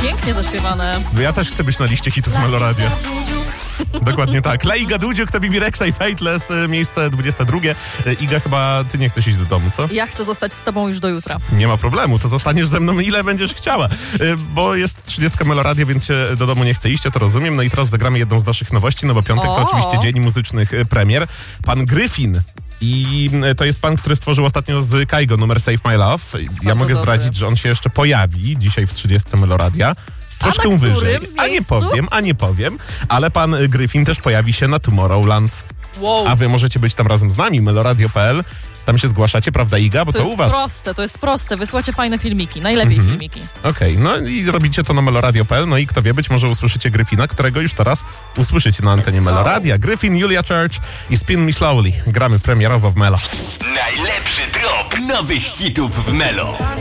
pięknie zaśpiewane. Ja też chcę być na liście hitów Meloradia. Dokładnie tak. Laiga Dudziuk to Bibi Rexa i Fateless, miejsce 22. Iga, chyba ty nie chcesz iść do domu, co? Ja chcę zostać z tobą już do jutra. Nie ma problemu, to zostaniesz ze mną ile będziesz chciała, bo jest 30 Meloradia, więc się do domu nie chce iść, ja to rozumiem. No i teraz zagramy jedną z naszych nowości, no bo piątek to oczywiście dzień muzycznych premier. Pan Gryfin. I to jest pan, który stworzył ostatnio z Kaigo numer Save My Love. Ja mogę zdradzić, że on się jeszcze pojawi dzisiaj w 30 Meloradia. Troszkę wyżej. A nie powiem. Ale pan Gryfin też pojawi się na Tomorrowland. Wow. A wy możecie być tam razem z nami, meloradio.pl. Tam się zgłaszacie, prawda, Iga? Bo to u was. To jest proste. Wysyłacie fajne filmiki. Najlepiej filmiki. Okej, no i robicie to na meloradio.pl. No i kto wie, być może usłyszycie Gryfina, którego już teraz usłyszycie na antenie Meloradia. Gryfin, Julia Church i Spin Me Slowly. Gramy premierowo w Melo. Najlepszy drop nowych hitów w Melo.